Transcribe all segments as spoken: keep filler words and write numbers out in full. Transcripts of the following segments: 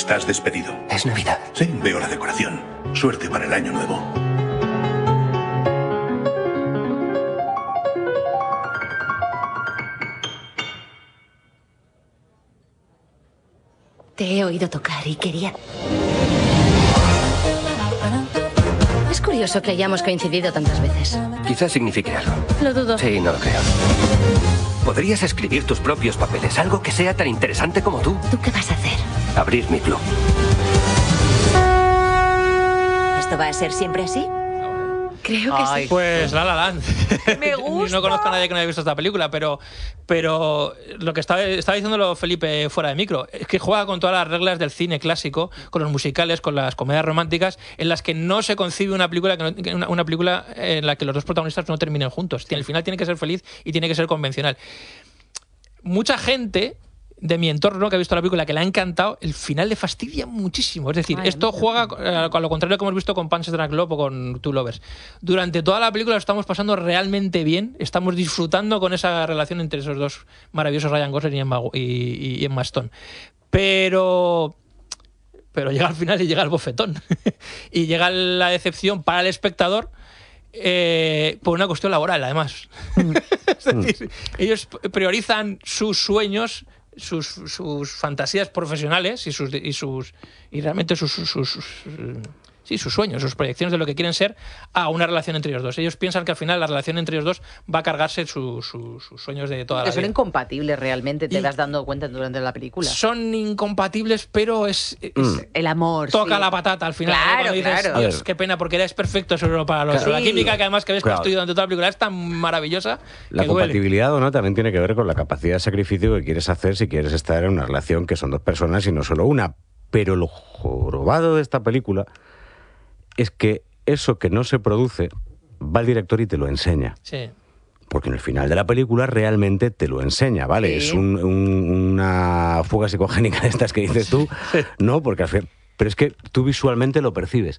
Estás despedido. Es Navidad. Sí, veo la decoración. Suerte para el año nuevo. Te he oído tocar y quería... Es curioso que hayamos coincidido tantas veces. Quizás signifique algo. Lo dudo. Sí, no lo creo. Podrías escribir tus propios papeles, algo que sea tan interesante como tú. ¿Tú qué vas a hacer? Abrir mi club. ¿Esto va a ser siempre así? Creo que Ay, sí. pues La La Land. Me gusta. No conozco a nadie que no haya visto esta película, pero, pero lo que estaba, estaba diciéndolo Felipe fuera de micro, es que juega con todas las reglas del cine clásico, con los musicales, con las comedias románticas, en las que no se concibe una película, que no- una, una película en la que los dos protagonistas no terminen juntos. El final tiene que ser feliz y tiene que ser convencional. Mucha gente de mi entorno que ha visto la película, que le ha encantado, el final le fastidia muchísimo. Es decir, Ay, esto no. juega eh, con lo contrario que hemos visto con Punch Drunk Love o con Two Lovers. Durante toda la película lo estamos pasando realmente bien, estamos disfrutando con esa relación entre esos dos maravillosos, Ryan Gosling y Emma, y, y- y Emma Stone. Pero... Pero llega al final y llega el bofetón. Y llega la decepción para el espectador eh, por una cuestión laboral, además. Es decir, ellos priorizan sus sueños, sus, sus fantasías profesionales y sus y sus y realmente sus, sus, sus- sus, eh, sí, sus sueños, sus proyecciones de lo que quieren ser a una relación entre ellos dos. Ellos piensan que al final la relación entre ellos dos va a cargarse su- su- sus sueños de toda Que la son vida. incompatibles realmente, te Y- vas dando cuenta durante la película. Son incompatibles, pero es, es- El amor. toca sí. la patata al final. Claro, ¿eh? Cuando dices, claro. Dios, A ver. qué pena, porque eres perfecto solo para los otros. La Sí. química que además que ves Claro. construido durante toda la película es tan maravillosa La que duele. compatibilidad o no también tiene que ver con la capacidad de sacrificio que quieres hacer si quieres estar en una relación que son dos personas y no solo una. Pero lo jorobado de esta película es que eso que no se produce va el director y te lo enseña. Sí. Porque en el final de la película realmente te lo enseña, ¿vale? Sí. Es un- un- una fuga psicogénica de estas que dices tú, ¿no? Porque al fin- pero es que tú visualmente lo percibes.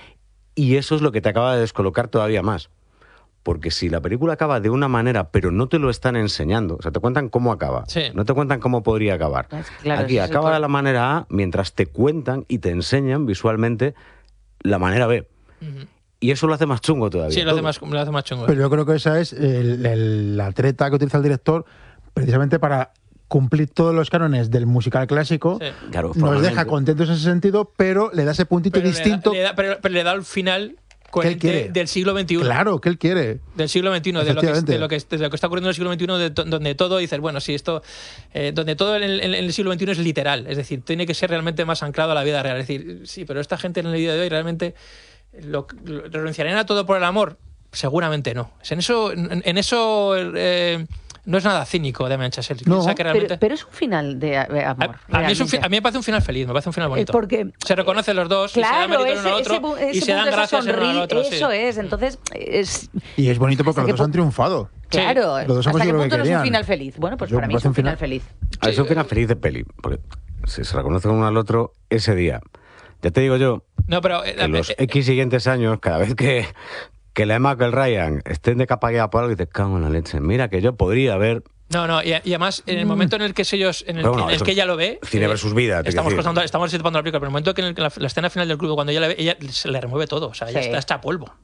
Y eso es lo que te acaba de descolocar todavía más. Porque si la película acaba de una manera, pero no te lo están enseñando, o sea, te cuentan cómo acaba, Sí. no te cuentan cómo podría acabar. Es que claro, Aquí ese es el acaba de problema. la manera A, mientras te cuentan y te enseñan visualmente la manera B. Ujú. Y eso lo hace más chungo todavía. Sí, lo hace, todo. más, lo hace más chungo. Pero yo creo que esa es el- el- la treta que utiliza el director precisamente para cumplir todos los cánones del musical clásico. Sí. Claro, Nos formalmente. deja contentos en ese sentido, pero le da ese puntito Pero le da- distinto. le da- pero, pero le da el final coherente quiere? del siglo veintiuno. Claro, que él quiere. Del siglo veintiuno, de lo, que, Efectivamente. de, lo que, de lo que está ocurriendo en el siglo veintiuno, de to- donde todo, dices, bueno, sí, esto, eh, donde todo en el, en el siglo veintiuno es literal, es decir, tiene que ser realmente más anclado a la vida real. Es decir, sí, pero esta gente en el día de hoy realmente lo, lo- renunciarían a todo por el amor, seguramente no. En eso, en, en eso eh, no es nada cínico de Chazelle. No, Piensa que realmente. Pero, pero es un final de eh, amor. a, a mí es un fi- realmente. a mí me parece un final feliz, me parece un final bonito. porque se reconocen los dos, y se dan Claro, mérito el ese, uno al otro, ese, bu- y ese se dan punto, esa gracias el uno al sonrisa, otro. sí. Eso es, entonces es Y es bonito porque Hasta los qué dos han pu- triunfado. claro. Los dos han ¿Hasta qué conseguido lo punto que no es un querían. final feliz? Bueno, pues Yo para me mí es parece un un final final- feliz. Ah, es un final feliz de peli, porque si se reconocen uno al otro ese día. Ya te digo yo, No, pero eh, que los eh, X siguientes años, cada vez que, que la Emma que el Ryan estén de capa guía por algo, dices, cago en la leche, mira que yo podría haber... No, no, y, y además, en el momento en el que ellos, en el, Pero bueno, en el eso- que ella lo ve. cine eh, versus vida, te Estamos quiero decir. pasando, estamos situando la película, pero en el momento que en el- la, la escena final del club, cuando ella la ve, ella se le remueve todo, o sea, ella Sí. está hecha polvo.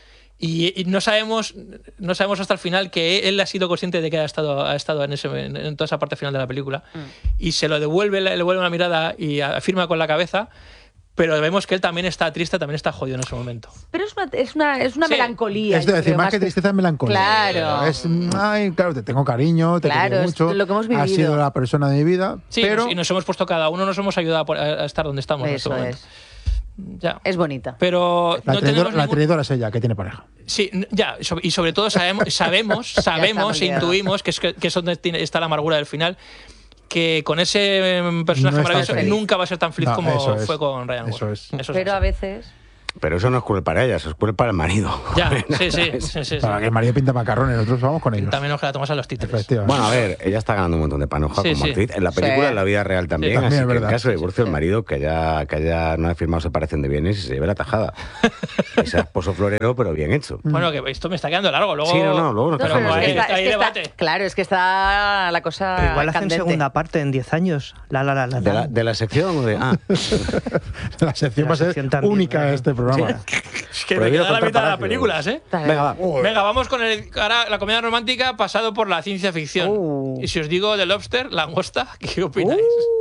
Y, y no sabemos no sabemos hasta el final que él ha sido consciente de que ha estado, ha estado en, ese, en, en toda esa parte final de la película. Y se lo devuelve, le devuelve una mirada y afirma con la cabeza. Pero vemos que él también está triste, también está jodido en ese momento. Pero es una, es una, es una Sí. melancolía. Es de yo decir, creo, más que tristeza es melancolía. Claro. Es, ay, claro, te tengo cariño, te Claro, quiero es mucho. lo que hemos Has vivido. sido la persona de mi vida, Sí, pero nos- y nos hemos puesto cada uno, nos hemos ayudado a, por- a estar donde estamos en este Eso momento. es. Ya. Es bonita. Pero la, no traidora, tenemos la ningún- traidora es ella, que tiene pareja. Sí, n- ya, so- y sobre todo sabemos, sabemos, sabemos, e liados. intuimos que es, que, que es donde tiene- está la amargura del final, que con ese em, personaje No está maravilloso feliz. nunca va a ser tan feliz No, como eso es. fue con Ryan Eso Gosling. es. Eso Pero así. a veces Pero eso no es cruel para ella, eso es cruel para el marido. Ya, sí, sí, sí, sí, sí. Para que el marido pinta macarrones, nosotros vamos con ellos. También nos que la tomas a los títulos. Efectivamente. Bueno, a ver, ella está ganando un montón de panoja Sí, como sí. actriz. En la película, Sí. en la vida real también. Sí, también así es que verdad. en caso de divorcio, el marido que haya, que haya no haya firmado separación de bienes y se lleve la tajada. Que sea esposo florero, pero bien hecho. Bueno, que esto me está quedando largo. Luego, Sí, no, no, luego nos pero quedamos hay, ahí. está, hay es que debate. está- claro, es que está la cosa Pero igual hacen candente. segunda parte en diez años. La, la, la, la, ¿De la. la, de la sección o de.? Ah, La sección La va a ser sección también, única ¿eh? de este programa. Es que me Prohibido queda la contar mitad de las palacios. películas, ¿eh? venga, va. Venga, vamos con el, ahora la comedia romántica pasado por la ciencia ficción. Uh. Y si os digo The Lobster, langosta, ¿qué opináis?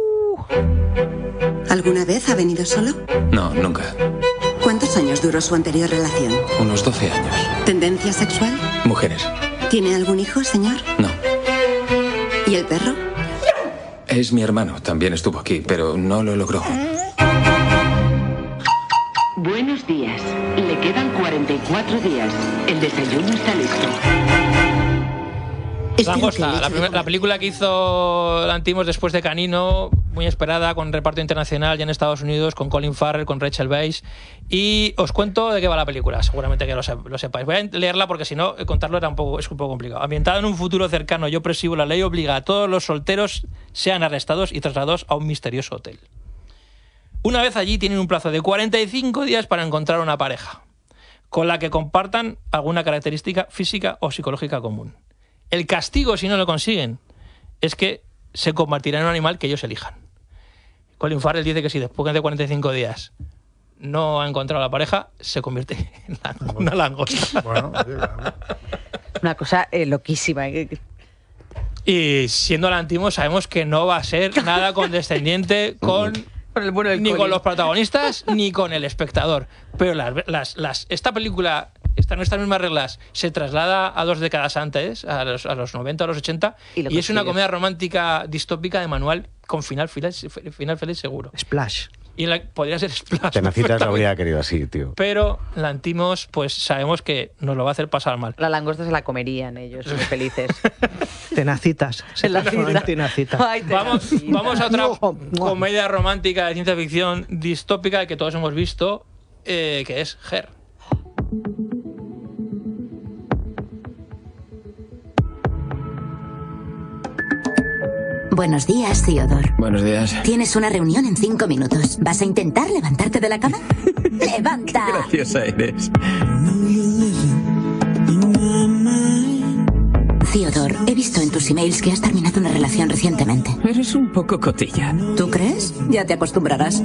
¿Alguna vez ha venido solo? No, nunca. ¿Cuántos años duró su anterior relación? Unos doce años. ¿Tendencia sexual? Mujeres. ¿Tiene algún hijo, señor? No. ¿Y el perro? Es mi hermano. También estuvo aquí, pero no lo logró. Buenos días. Le quedan cuarenta y cuatro días. El desayuno está listo. Espero que Langosta, el la, hecho de primer- la comer- película que hizo Lantimos después de Canino, muy esperada, con reparto internacional ya en Estados Unidos, con Colin Farrell, con Rachel Weisz. Y os cuento de qué va la película, seguramente que lo, sep- lo sepáis. Voy a leerla porque si no, eh, contarlo era un poco, es un poco complicado. Ambientada en un futuro cercano y opresivo, la ley obliga a todos los solteros sean arrestados y trasladados a un misterioso hotel. Una vez allí tienen un plazo de cuarenta y cinco días para encontrar una pareja, con la que compartan alguna característica física o psicológica común. El castigo, si no lo consiguen, es que se convertirá en un animal que ellos elijan. Colin Farrell dice que si después de cuarenta y cinco días no ha encontrado a la pareja, se convierte en la- una langosta. Bueno, sí, claro. Una cosa eh, loquísima. eh, Y siendo Lantimos, sabemos que no va a ser nada condescendiente con, Con el bueno del ni con Colin. los protagonistas ni con el espectador. Pero las, las, las, esta película, esta, nuestras mismas reglas, se traslada a dos décadas antes, a los, a los noventa, a los ochenta, Y y, lo es una consigues. comedia romántica distópica de manual con final feliz, final feliz seguro. Splash. Y la, podría ser Splash. Tenacitas lo perfectamente. habría querido así, tío. Pero Lantimos, pues sabemos que nos lo va a hacer pasar mal. La langosta se la comerían ellos, muy felices. Tenacitas. Se En la transforman cita. en tenacitas. Ay, Vamos, tenacita. vamos a otra Mua, mua. comedia romántica de ciencia ficción distópica que todos hemos visto, eh, que es Her. Buenos días, Theodore. Buenos días. Tienes una reunión en cinco minutos. ¿Vas a intentar levantarte de la cama? ¡Levanta! Graciosa eres. Theodore, he visto en tus emails que has terminado una relación recientemente. Eres un poco cotilla. ¿Tú crees? Ya te acostumbrarás.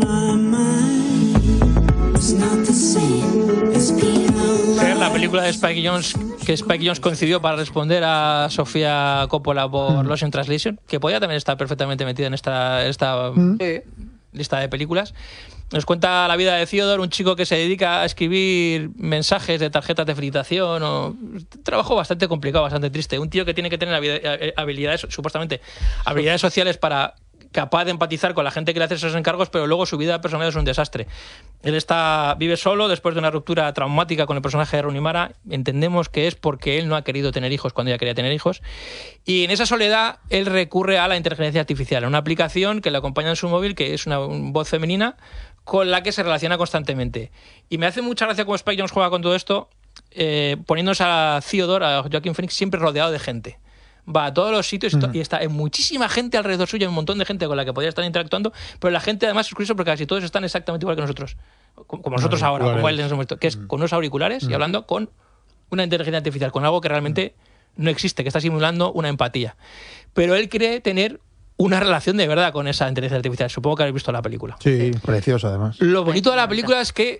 Her, la película de Spike Jonze, que Spike Jonze concibió para responder a Sofía Coppola por Lost in Translation, que podía también estar perfectamente metida en esta, esta Sí. lista de películas. Nos cuenta la vida de Theodore, un chico que se dedica a escribir mensajes de tarjetas de felicitación. O, un trabajo bastante complicado, bastante triste. Un tío que tiene que tener habi- eh, habilidades, supuestamente, habilidades sociales para capaz de empatizar con la gente que le hace esos encargos, pero luego su vida personal es un desastre. Él está vive solo después de una ruptura traumática con el personaje de Rooney Mara. Entendemos que es porque él no ha querido tener hijos cuando ella quería tener hijos. Y en esa soledad, él recurre a la inteligencia artificial, a una aplicación que le acompaña en su móvil, que es una un voz femenina, con la que se relaciona constantemente. Y me hace mucha gracia cómo Spike Jonze juega con todo esto, eh, poniéndose a Theodore, a Joaquin Phoenix, siempre rodeado de gente. Va a todos los sitios y, to- y está en muchísima gente alrededor suyo, hay un montón de gente con la que podría estar interactuando, pero la gente además es curioso porque casi todos están exactamente igual que nosotros, como, como nosotros ahora, Auriculares. como él en ese momento, que es con unos auriculares y hablando con una inteligencia artificial, con algo que realmente no existe, que está simulando una empatía. Pero él cree tener una relación de verdad con esa inteligencia artificial. Supongo que habéis visto la película. Sí, precioso además. Lo bonito de la película es que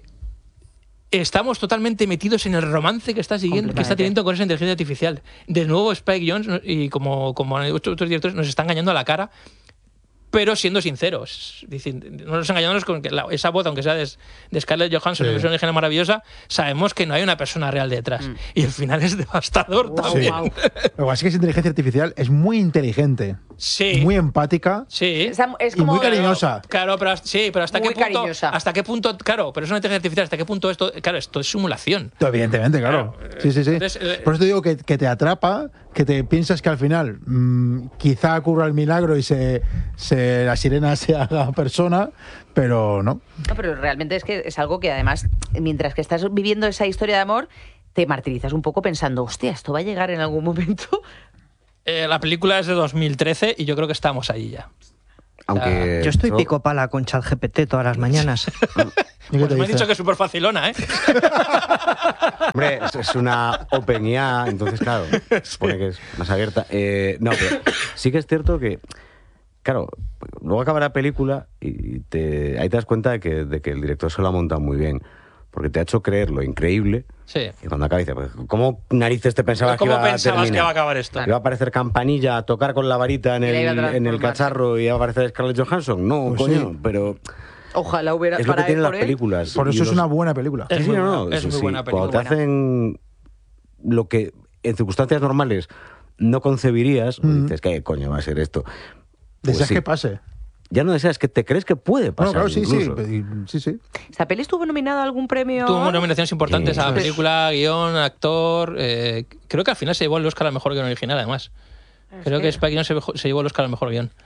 estamos totalmente metidos en el romance que está siguiendo, que está teniendo con esa inteligencia artificial. De nuevo, Spike Jonze y como, como otros otros directores nos está engañando a la cara, pero siendo sinceros. Dicen, no nos engañamos con que la- esa voz, aunque sea de, de Scarlett Johansson, Sí. en versión original maravillosa, sabemos que no hay una persona real detrás. Y el final es devastador Sí. también. Lo que pasa es que esa inteligencia artificial es muy inteligente, Sí. muy empática Sí. Esa- es y como muy cariñosa. Claro, pero hasta- sí, pero hasta Muy qué punto, cariñosa. hasta qué punto, claro, pero es una inteligencia artificial, hasta qué punto esto, claro, esto es simulación. Evidentemente, claro. Sí, sí, sí. Entonces, eh, Por eso te digo que, que te atrapa, que te piensas que al final mm, quizá ocurra el milagro y se, se la sirena se haga persona, pero no. No, pero realmente es que es algo que además mientras que estás viviendo esa historia de amor, te martirizas un poco pensando, hostia, esto va a llegar en algún momento. Eh, la película es de dos mil trece y yo creo que estamos ahí ya. Aunque yo estoy pico pala con ChatGPT todas las mañanas. Pues me han dicho que es súper facilona, ¿eh? Hombre, es, es una OpenIA, entonces, claro, supone que es más abierta. Eh, no, pero sí que es cierto que, claro, luego acaba la película y te, ahí te das cuenta de que, de que el director se lo ha montado muy bien. Porque te ha hecho creer lo increíble. Sí. Y cuando acaba dice, pues, ¿cómo narices te pensabas que iba a terminar? ¿Cómo pensabas que iba a acabar esto? ¿Iba a aparecer Campanilla a tocar con la varita en, el, en el cacharro y iba a aparecer Scarlett Johansson? No, Pues coño, sí. pero... Ojalá hubiera... Es lo que para tienen él, las por él. películas. Por eso Y es los- una buena película. Es Sí, muy no, buena- no, es sí, muy sí. buena Cuando te película. hacen lo que en circunstancias normales no concebirías, Mm. dices, ¿qué coño va a ser esto? Deseas Pues sí. que pase. Ya no deseas, que te crees que puede No, pasar. claro, sí, sí, incluso. y- sí, sí. ¿Esta peli estuvo nominada a algún premio? Tuvo nominaciones importantes Sí. a película, guión, actor. eh, creo que al final se llevó el Oscar al mejor guión original, además. Creo que Spike Jonze se, vejo- se llevó el Oscar al mejor guión.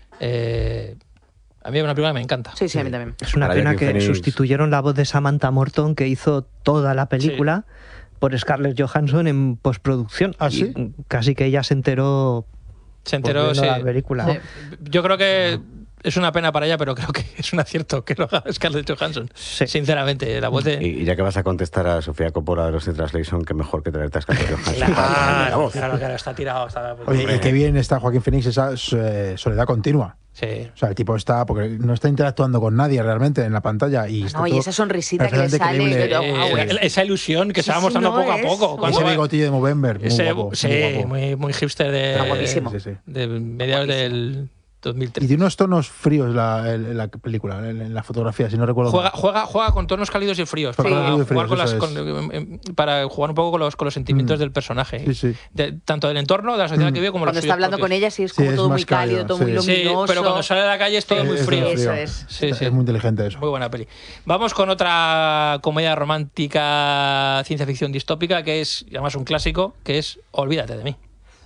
Eh, a mí es una película que me encanta. Sí, sí, a mí también. Es una Para pena Joaquin que Phoenix. sustituyeron la voz de Samantha Morton, que hizo toda la película, por Scarlett Johansson en postproducción. ¿Ah, sí? Y casi que ella se enteró, Se pues, enteró, viendo sí. la película. Sí. Yo creo que es una pena para ella, pero creo que es un acierto que lo haga Scarlett Johansson. Sí. Sinceramente, la voz de... Y, y ya que vas a contestar a Sofía Coppola de los In Translation, que mejor que traerte a Scarlett Johansson. para ponerle la Claro, voz. claro, claro, está tirado. Está... Oye, y qué bien está Joaquín Phoenix esa eh, soledad continua. Sí. O sea, el tipo está, porque no está interactuando con nadie realmente en la pantalla. Y está No, y todo esa sonrisita que le perfectamente sale. creíble. Ah, Eh, bueno. esa ilusión que Sí, se va sí, mostrando no poco a es. poco. Cuando Ese va- bigotillo de Movember, muy ese- guapo, sí, muy guapo. muy, muy hipster de, Está guapísimo. Sí, sí, sí. de mediados del dos mil tres. Y tiene unos tonos fríos la, el- la película, en, en la fotografía, si no recuerdo Juega, mal. juega, juega con tonos cálidos y fríos. Sí. Para, Cálidos y jugar fríos, con las- eso con- em, em, para jugar un poco con los, con los sentimientos Mm. del personaje. Sí, sí. De- tanto del entorno, de la sociedad Mm. que vive, como Cuando los está suyos hablando con propios. ella, sí es Sí, como es todo más muy cálido, cálido, todo muy sí. Sí, luminoso. pero cuando sale a la calle es todo Sí, muy es frío. muy Eso frío. es. Sí, sí. Es muy inteligente eso. Muy buena peli. Vamos con otra comedia romántica, ciencia ficción distópica, que es, y además un clásico, que es Olvídate de mí.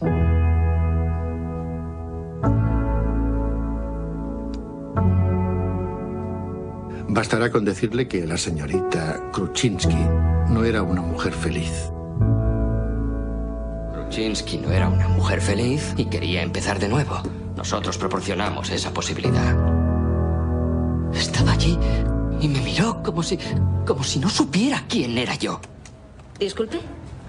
Bastará con decirle que la señorita Kruczynski no era una mujer feliz. Kruczynski no era una mujer feliz y quería empezar de nuevo. Nosotros proporcionamos esa posibilidad. Estaba allí y me miró como si, como si no supiera quién era yo. Disculpe.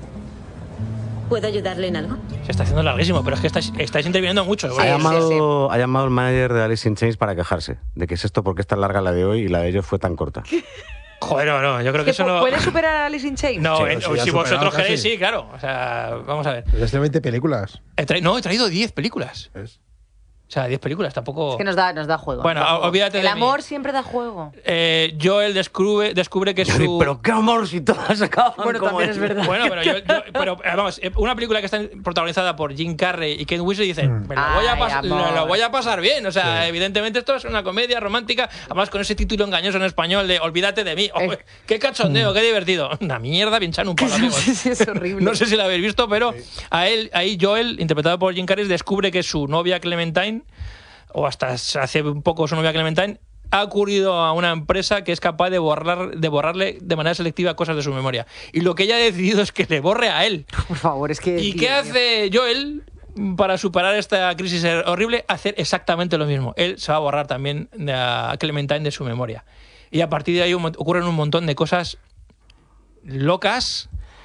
¿Puedo ayudarle en algo? Se está haciendo larguísimo, pero es que estáis, estáis interviniendo mucho. Ha llamado, ha llamado el manager de Alice in Chains para quejarse de que es esto, porque es tan larga la de hoy y la de ellos fue tan corta. Joder, no, no, yo creo que ¿Que eso pu- no... ¿Puede superar a Alice in Chains? No, Sí, eh, eso ya si ha vosotros superado queréis, casi. sí, claro. O sea, vamos a ver. Pero es de veinte películas. He tra- no, he traído diez películas. ¿Ves? O sea, diez películas, tampoco... Es que nos da, nos da juego. Bueno, nos da juego. olvídate El de mí. amor siempre da juego. Eh, Joel descubre, descubre que su... Pero qué amor si todas acaban Bueno, como también es él. verdad. Bueno, pero, yo, yo- pero eh, vamos, eh, una película que está protagonizada por Jim Carrey y Kate Winslet dicen, me lo voy, a Ay, pas- amor. lo, lo voy a pasar bien. O sea, evidentemente esto es una comedia romántica, además con ese título engañoso en español de Olvídate de mí. Oh, Eh. ¡Qué cachondeo, qué divertido! Una mierda, pinchan un palo, amigos. Sí, sí, es horrible. No sé si la habéis visto, pero a él, ahí Joel, interpretado por Jim Carrey, descubre que su novia Clementine, o hasta hace un poco su novia Clementine, ha ocurrido a una empresa que es capaz de borrar, de borrarle de manera selectiva cosas de su memoria. Y lo que ella ha decidido es que le borre a él. Por favor, es que... ¿Y Dios qué mío. hace Joel para superar esta crisis horrible? Hacer exactamente lo mismo. Él se va a borrar también a Clementine de su memoria. Y a partir de ahí un- ocurren un montón de cosas locas,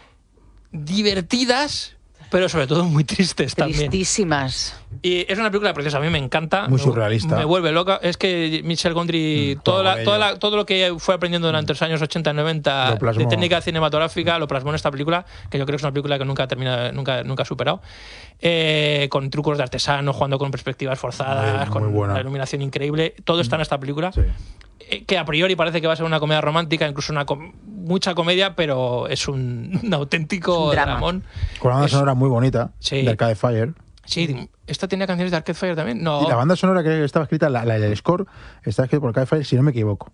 divertidas, pero sobre todo muy tristes también. Tristísimas. Y es una película preciosa, a mí me encanta. Muy Me- surrealista. Me vuelve loca. Es que Michel Gondry, toda juega la- con toda ello. la- todo lo que fue aprendiendo durante los años ochenta y noventa Lo plasmó. de técnica cinematográfica lo plasmó en esta película, que yo creo que es una película que nunca ha terminado, nunca, nunca ha superado. Eh, con trucos de artesano, jugando con perspectivas forzadas, Muy- muy con buena. la iluminación increíble. Todo está en esta película. Sí. Eh, Que a priori parece que va a ser una comedia romántica, incluso una com- mucha comedia, pero es un, un auténtico Es un drama. dramón. Con una banda Es- sonora muy bonita, Sí. de Arcade Fire. Sí, ¿esta tenía canciones de Arcade Fire también? No. Y la banda sonora que estaba escrita, la, la- el score, está escrito por Arcade Fire, si no me equivoco.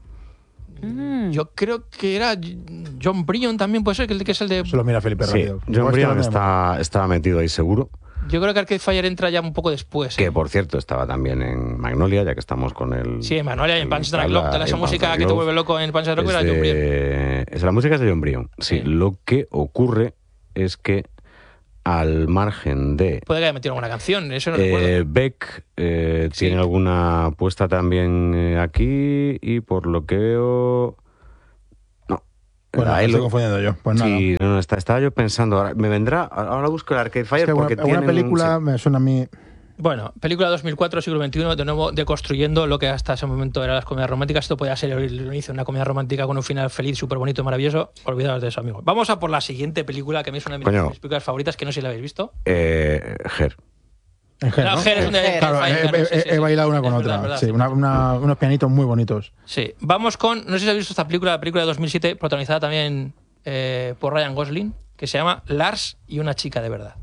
Yo creo que era John Bryan también, puede ser, que el que es el de... Se lo mira Felipe Sí, rápido. John Igual estoy Bryan hablando de memoria. está, estaba metido ahí seguro. Yo creo que Arcade Fire entra ya un poco después. Que, ¿eh? por cierto, estaba también en Magnolia, ya que estamos con el... Sí, en Magnolia y en Punch Drunk Love. Toda esa en música Punch que te Drunk vuelve loco en Punch Drunk Love era John Bryan. de... Es la música es de John Bryan. Sí, Sí. lo que ocurre es que al margen de... Puede que haya metido alguna canción, eso no Eh, recuerdo. Beck eh, tiene alguna puesta también eh, aquí y por lo que veo... No. Bueno, Ahí estoy lo- confundiendo yo. Pues nada. Sí, no, no, está- estaba yo pensando, ahora, me vendrá, ahora busco el Arcade Fire Es que porque alguna, alguna tienen- película me suena a mí. Bueno, película dos mil cuatro, siglo veintiuno, de nuevo deconstruyendo lo que hasta ese momento eran las comedias románticas. Esto podía ser el inicio de una comedia romántica con un final feliz, súper bonito, maravilloso. Olvidaos de eso, amigos. Vamos a por la siguiente película, que a mí es una de mis, Coño. mis películas favoritas, que no sé si la habéis visto. Eh, Her. En Her, No, ¿no? Her es un de- Claro, Her, he, claro, he- sí, sí, he sí. bailado una Es con verdad, otra. es verdad, sí, sí. una- una- unos pianitos muy bonitos. Sí, vamos con, no sé si habéis visto esta película, la película de dos mil siete, protagonizada también eh, por Ryan Gosling, que se llama Lars y una chica de verdad.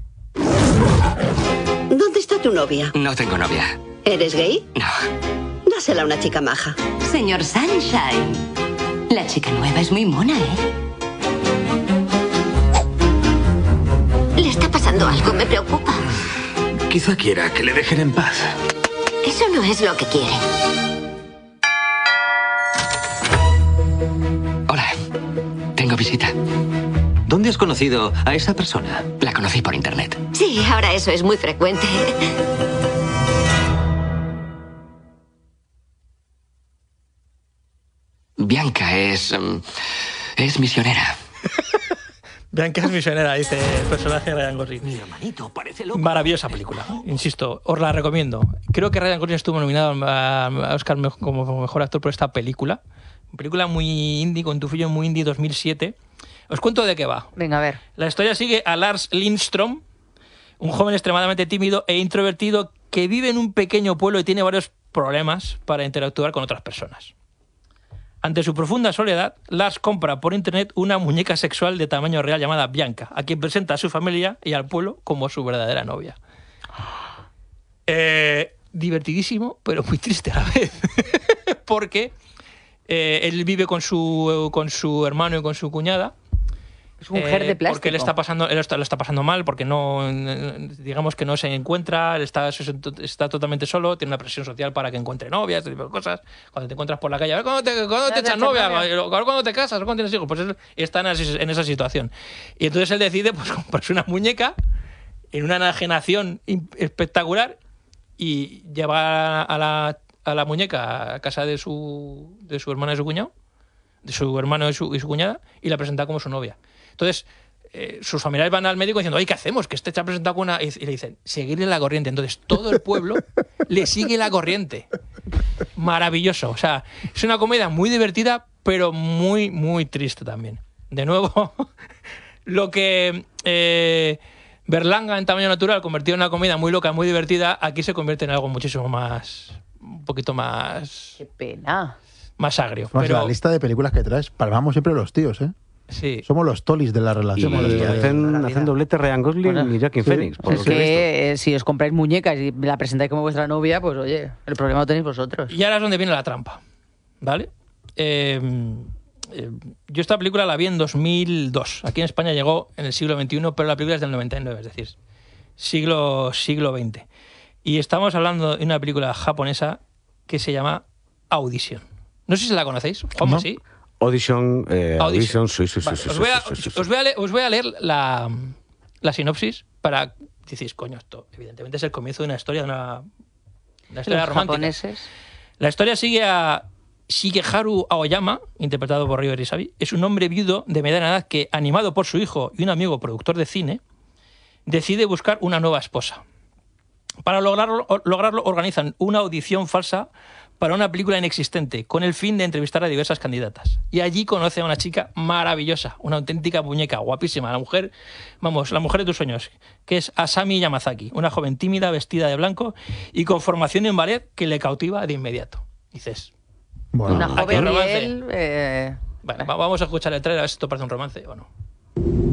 ¿Dónde está tu novia? No tengo novia. ¿Eres gay? No. Dásela a una chica maja. Señor Sunshine. La chica nueva es muy mona, ¿eh? Le está pasando algo, me preocupa. Quizá quiera que le dejen en paz. Eso no es lo que quiere. Hola. Tengo visita. ¿Dónde has conocido a esa persona? La conocí por internet. Sí, ahora eso es muy frecuente. Bianca es... em, es misionera. Bianca es misionera, dice el personaje de Ryan Gosling. Mi hermanito parece loco. Maravillosa película, insisto, os la recomiendo. Creo que Ryan Gosling estuvo nominado a Oscar como mejor actor por esta película. Una película muy indie, con tufillo muy indie, dos mil siete. Os cuento de qué va. Venga, a ver. La historia sigue a Lars Lindström, un joven extremadamente tímido e introvertido que vive en un pequeño pueblo y tiene varios problemas para interactuar con otras personas. Ante su profunda soledad, Lars compra por internet una muñeca sexual de tamaño real llamada Bianca, a quien presenta a su familia y al pueblo como su verdadera novia. Eh, divertidísimo, pero muy triste a la vez. Porque eh, él vive con su, con su hermano y con su cuñada. Es un ger de plástico. Porque él está pasando, él está, lo está pasando mal, porque no, digamos que no se encuentra, él está, está totalmente solo, tiene una presión social para que encuentre novias, ese tipo de cosas. Cuando te encuentras por la calle, a ver, ¿cuándo te, cuándo te echas novia? A ver, ¿cuándo te casas? ¿Cuándo tienes hijos? Pues él está en esa, en esa situación. Y entonces él decide pues comprarse una muñeca en una enajenación espectacular y llevar a la, a la muñeca a casa de su, de su hermana y su cuñado, de su hermano y su, y su cuñada, y la presenta como su novia. Entonces, eh, sus familiares van al médico diciendo, oye, ¿qué hacemos? Que este se ha presentado con una... Y le dicen, seguirle la corriente. Entonces, todo el pueblo le sigue la corriente. Maravilloso. O sea, es una comedia muy divertida, pero muy, muy triste también. De nuevo, lo que eh, Berlanga en Tamaño Natural convirtió en una comedia muy loca, muy divertida, aquí se convierte en algo muchísimo más... un poquito más... Qué pena. Más agrio. Vamos, pero... la lista de películas que traes, palmamos siempre los tíos, ¿eh? Sí. Somos los tolis de la Y relación. de- hacen, hacen doblete Ryan Gosling Bueno, y Joaquin sí, Phoenix. por Es lo que he visto. que eh, si os compráis muñecas y la presentáis como vuestra novia, pues oye, el problema lo tenéis vosotros. Y ahora es donde viene la trampa, ¿vale? Eh, eh, yo esta película la vi en dos mil dos. Aquí en España llegó en el siglo veintiuno, pero la película es del noventa y nueve, es decir, siglo, siglo veinte. Y estamos hablando de una película japonesa que se llama Audition. No sé si la conocéis. ¿Cómo No. sí? Audition, eh, Audition. Audition, sí, sí, sí, Vale, sí, os, sí, voy a, sí, sí, sí. os voy a leer, os voy a leer la, la sinopsis para... Decís, coño, esto evidentemente es el comienzo de una historia, de una, una historia Los romántica. japoneses. La historia sigue a Shigeharu Aoyama, interpretado por Ryo Arisabi. Es un hombre viudo de mediana edad que, animado por su hijo y un amigo productor de cine, decide buscar una nueva esposa. Para lograrlo, lograrlo organizan una audición falsa para una película inexistente, con el fin de entrevistar a diversas candidatas. Y allí conoce a una chica maravillosa, una auténtica muñeca, guapísima, la mujer, vamos, la mujer de tus sueños, que es Asami Yamazaki, una joven tímida, vestida de blanco y con formación en ballet que le cautiva de inmediato. Dices, Bueno, Una ¿a qué joven y romance? él... eh, Bueno, va- vamos a escuchar el trailer a ver si esto parece un romance o no.